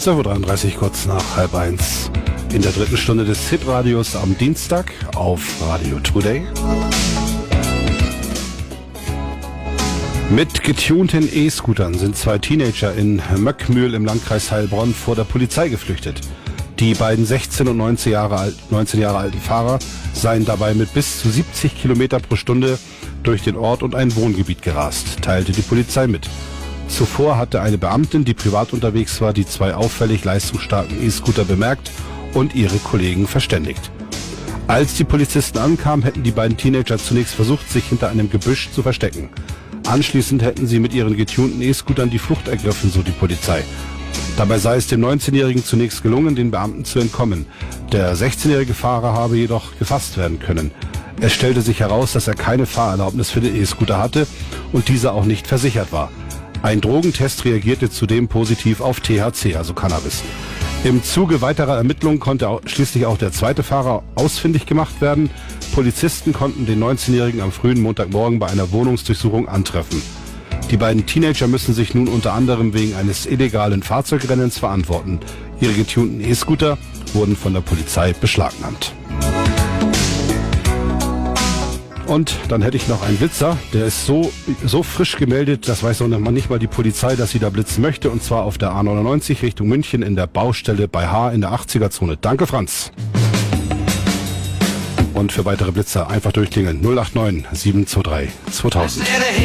12.33 Uhr, kurz nach 12:30. In der dritten Stunde des Hitradios am Dienstag auf Radio Today. Mit getunten E-Scootern sind zwei Teenager in Möckmühl im Landkreis Heilbronn vor der Polizei geflüchtet. Die beiden 16 und 19 Jahre alten Fahrer seien dabei mit bis zu 70 Kilometer pro Stunde durch den Ort und ein Wohngebiet gerast, teilte die Polizei mit. Zuvor hatte eine Beamtin, die privat unterwegs war, die zwei auffällig leistungsstarken E-Scooter bemerkt und ihre Kollegen verständigt. Als die Polizisten ankamen, hätten die beiden Teenager zunächst versucht, sich hinter einem Gebüsch zu verstecken. Anschließend hätten sie mit ihren getunten E-Scootern die Flucht ergriffen, so die Polizei. Dabei sei es dem 19-Jährigen zunächst gelungen, den Beamten zu entkommen. Der 16-jährige Fahrer habe jedoch gefasst werden können. Es stellte sich heraus, dass er keine Fahrerlaubnis für den E-Scooter hatte und dieser auch nicht versichert war. Ein Drogentest reagierte zudem positiv auf THC, also Cannabis. Im Zuge weiterer Ermittlungen konnte schließlich auch der zweite Fahrer ausfindig gemacht werden. Polizisten konnten den 19-Jährigen am frühen Montagmorgen bei einer Wohnungsdurchsuchung antreffen. Die beiden Teenager müssen sich nun unter anderem wegen eines illegalen Fahrzeugrennens verantworten. Ihre getunten E-Scooter wurden von der Polizei beschlagnahmt. Und dann hätte ich noch einen Blitzer, der ist so frisch gemeldet, das weiß noch nicht mal die Polizei, dass sie da blitzen möchte, und zwar auf der A99 Richtung München in der Baustelle bei H in der 80er-Zone. Danke, Franz. Und für weitere Blitzer einfach durchklingeln 089 723 2000.